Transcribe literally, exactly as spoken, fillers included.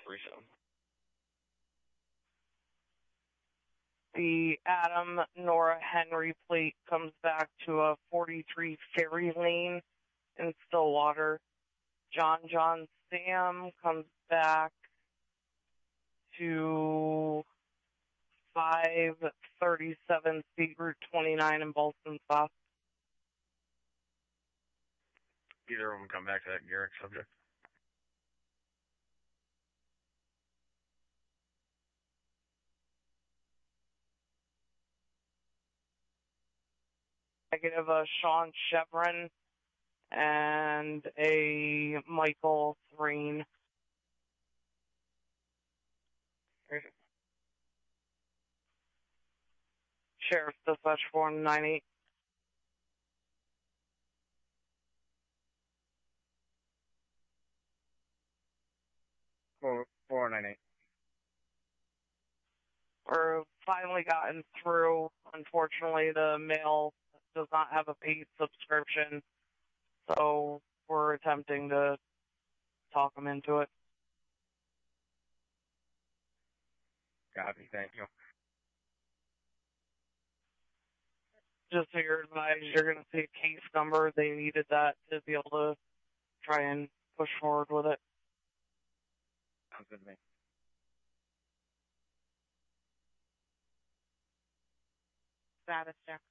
three seven. The Adam Nora Henry plate comes back to a forty-three Ferry Lane in Stillwater. John John Sam comes back to five thirty-seven State Route twenty-nine in Ballston South. Either of them come back to that Garrick subject. Negative a Sean Chevron and a Michael Thrain. Sheriff's Dispatch four nine eight. Four four nine eight. We're finally gotten through. Unfortunately, the mail does not have a paid subscription, so we're attempting to talk them into it. Copy, thank you. Just so you're advised, you're going to see a case number. They needed that to be able to try and push forward with it. Sounds good to me. Status check.